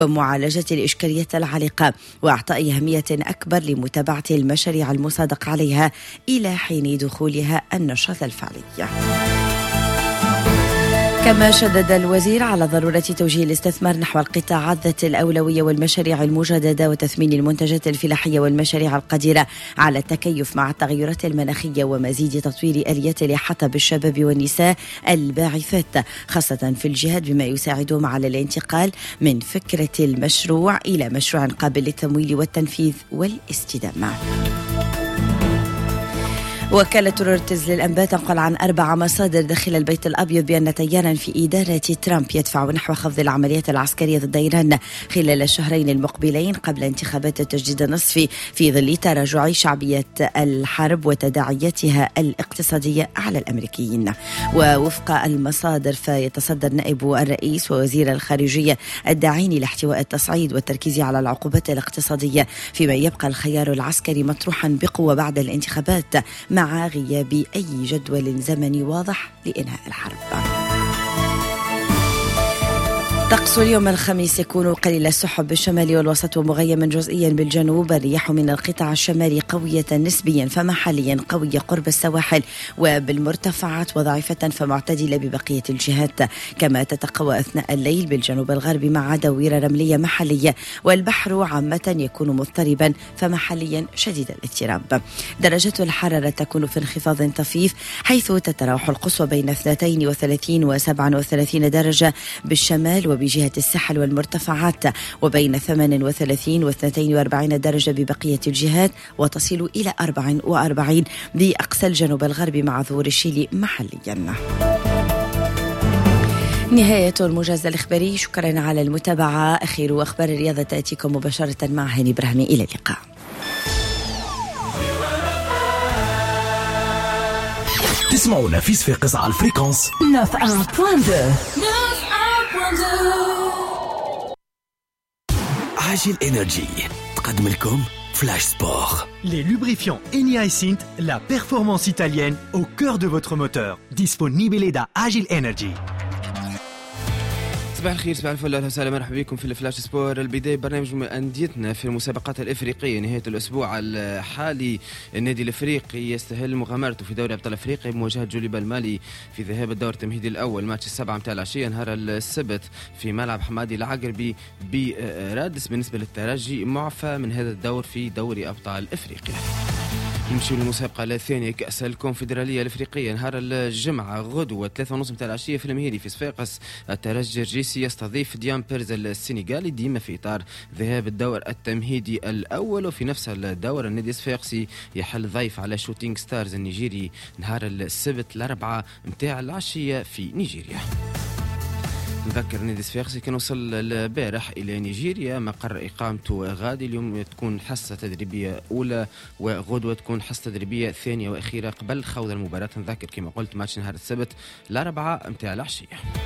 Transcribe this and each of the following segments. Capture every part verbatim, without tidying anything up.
ومعالجة الإشكاليات العالقة وإعطاء أهمية أكبر لمتابعة المشاريع المصادق عليها إلى حين دخولها النشاط الفعلي. كما شدد الوزير على ضرورة توجيه الاستثمار نحو القطاعات ذات الأولوية والمشاريع المجددة وتثمين المنتجات الفلاحية والمشاريع القادرة على التكيف مع التغيرات المناخية ومزيد تطوير آليات الإحاطة بالشباب والنساء الباعثات خاصة في الجهاد بما يساعدهم على الانتقال من فكرة المشروع إلى مشروع قابل للتمويل والتنفيذ والاستدامة. وكالة رويترز للأنباء تنقل عن أربع مصادر داخل البيت الأبيض بأن تياراً في إدارة ترامب يدفع نحو خفض العمليات العسكرية ضد إيران خلال الشهرين المقبلين قبل انتخابات التجديد النصفي في ظل تراجع شعبية الحرب وتداعياتها الاقتصادية على الأمريكيين. ووفق المصادر فيتصدر نائب الرئيس ووزير الخارجية الداعين لاحتواء التصعيد والتركيز على العقوبات الاقتصادية فيما يبقى الخيار العسكري مطروحا بقوة بعد الانتخابات مع غياب أي جدول زمني واضح لإنهاء الحرب. طقس اليوم الخميس يكون قليل السحب بالشمال والوسط ومغيما جزئيا بالجنوب. الرياح من القطاع الشمالي قوية نسبيا فمحليا قوية قرب السواحل وبالمرتفعات وضعيفة فمعتدلة ببقية الجهات. كما تتقوى أثناء الليل بالجنوب الغربي مع دويرة رملية محلية والبحر عامة يكون مضطربا فمحليا شديد الاضطراب. درجة الحرارة تكون في انخفاض طفيف حيث تتراوح القصوى بين اثنتين وثلاثين وسبعة وثلاثين درجة بالشمال بجهة الساحل والمرتفعات وبين ثمانية وثلاثين واثنتين وأربعين درجة ببقية الجهات وتصل إلى أربعة وأربعين بأقصى الجنوب الغربي مع ظهور الشيل محليا. نهاية الموجز الإخباري. شكرا على المتابعة. أخير أخبار الرياضة تأتيكم مباشرة مع هاني برهمي. إلى اللقاء. تسمعونا في صفاقس على الفريكونس تسعة فاصلة اثنين. عاجل إنرجي تقدم لكم فلاش سبور. Les lubrifiants Eni iSint, la performance italienne au cœur de votre moteur. Disponibile da Agile Energy. صباح الخير، صباح الفل، اهلا وسهلا، مرحبا بكم في الفلاش سبور. البدايه برنامج انديتنا في المسابقات الافريقيه. نهايه الاسبوع الحالي النادي الافريقي يستهل مغامرته في دوري ابطال افريقيا بمواجهه جوليبا المالي في ذهاب الدور التمهيدي الاول ماتش السبعة متاع العشيه نهار السبت في ملعب حمادي العقربي برادس. بالنسبه للترجي معفى من هذا الدور في دوري ابطال افريقيا. نمشي للمسابقة الثانية كأس الكونفدرالية الأفريقية نهار الجمعة غدوة ثلاثة ونص متاع العشية في المهيري في صفاقس. الترجي الرجيسي يستضيف ديام بيرز السنغالي ديما في إطار ذهاب الدور التمهيدي الأول. وفي نفس الدور النادي الصفاقسي يحل ضيف على شوتينغ ستارز النيجيري نهار السبت الأربعة متاع العشية في نيجيريا. نذكر النادي الصفاقسي كان وصل البارح إلى نيجيريا مقر إقامته غادي. اليوم تكون حصة تدريبية أولى وغدوة تكون حصة تدريبية ثانية وأخيرة قبل خوض المباراة. نذكر كما قلت ماتش نهار السبت الأربعة متاع العشية.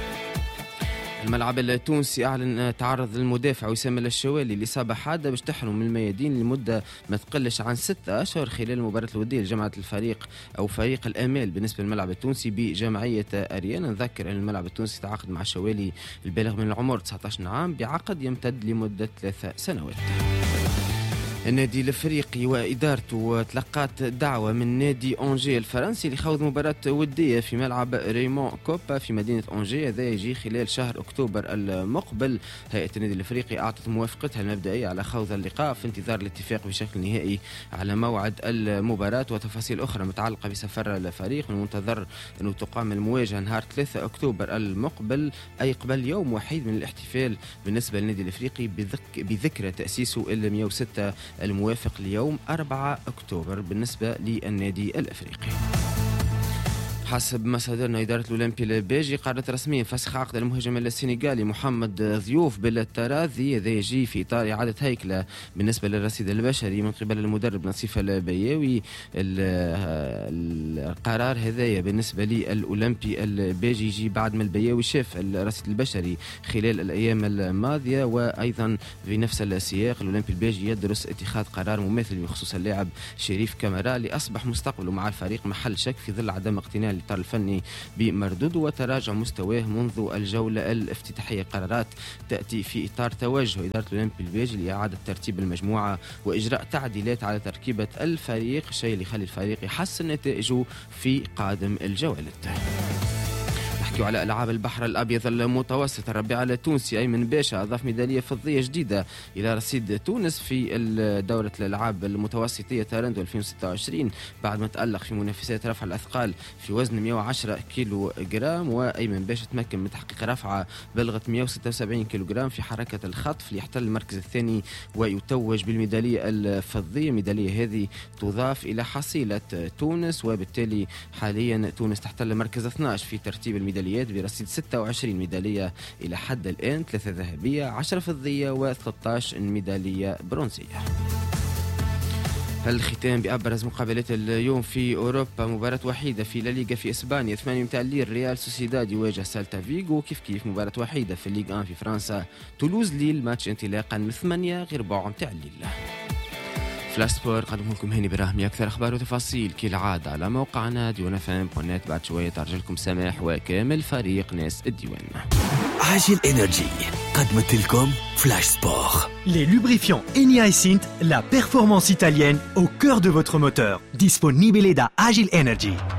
الملعب التونسي أعلن تعرض للمدافع وسام الشوالي لإصابة حادة باش تحرم من الميادين لمدة ما تقلش عن ستة أشهر خلال المباراة الودية لجماعة الفريق أو فريق الآمال بالنسبة للملعب التونسي بجمعية أريانا. نذكر أن الملعب التونسي تعاقد مع الشوالي البالغ من العمر تسعة عشر عام بعقد يمتد لمدة ثلاث سنوات. النادي الافريقي وادارته تلقات دعوه من نادي أونجي الفرنسي لخوض مباراه وديه في ملعب ريمون كوبا في مدينه أونجي. هذا يجي خلال شهر اكتوبر المقبل. هيئه النادي الافريقي اعطت موافقتها المبدئيه على خوض اللقاء في انتظار الاتفاق بشكل نهائي على موعد المباراه وتفاصيل اخرى متعلقه بسفر الفريق. من المنتظر انه تقام المواجهه نهار ثلاثة اكتوبر المقبل اي قبل يوم وحيد من الاحتفال بالنسبه للنادي الافريقي بذكرى تاسيسه ال مئة وستة الموافق ليوم أربعة أكتوبر بالنسبة للنادي الأفريقي. حسب مصادرنا إدارة الأولمبي البيجي قررت رسميا فسخ عقد المهاجم السنغالي محمد ضيوف بالتراضي. هذا يجي في إطار إعادة هيكلة بالنسبة للرصيد البشري من قبل المدرب نصيف البياوي. القرار هذايا بالنسبة للأولمبي البيجي يجي بعد ما البياوي شاف الرصيد البشري خلال الأيام الماضية. وأيضا في نفس السياق الأولمبي البيجي يدرس اتخاذ قرار مماثل بخصوص اللاعب شريف كامارا اللي أصبح مستقبله مع الفريق محل شك في ظل عدم اقتناع الإطار الفني بمردود وتراجع مستواه منذ الجولة الافتتاحية. قرارات تأتي في إطار توجه إدارة الأولمبي البلجيكي لإعادة ترتيب المجموعة وإجراء تعديلات على تركيبة الفريق، الشيء اللي يخلي الفريق يحسن نتائجه في قادم الجولات. نحكي على ألعاب البحر الأبيض المتوسط. الربيع التونسي أيمن باشا أضاف ميدالية فضية جديدة إلى رصيد تونس في دورة الألعاب المتوسطية تايلاند ألفين وستة وعشرين بعد ما تألق في منافسات رفع الأثقال في وزن مئة وعشرة كيلو جرام. وأيمن باشا تمكن من تحقيق رفعة بلغت مئة وستة وسبعين كيلو جرام في حركة الخطف ليحتل المركز الثاني ويتوج بالميدالية الفضية. ميدالية هذه تضاف إلى حصيلة تونس، وبالتالي حاليا تونس تحتل المركز اثني عشر في ترتيب الميداليات برصيد ستة وعشرين ميدالية إلى حد الآن، ثلاثة ذهبية عشرة فضية وثلاثة عشر ميدالية برونزية. الختام بأبرز مقابلات اليوم في أوروبا. مباراة وحيدة في لا ليغا في إسبانيا ثمانية متاع الليل ريال سوسيداد يواجه سالتا فيغو. كيف كيف مباراة وحيدة في الليغ واحد في فرنسا تولوز ليل ماتش انطلاقا من ثمانية غير ربع متاع الليل. فلاش سبور قدمه لكم هاني براهمي. أكثر أخبار وتفاصيل كالعادة على موقعنا ديوان اف ام دوت نت. بعد شوية ترجع لكم سماح وكامل فريق ناس الديوان. عاجل إنرجي قدمت لكم فلاش سبور. Les lubrifiants Eni Hysint, la performance italienne au cœur de votre moteur. Disponibile da Agile Energy.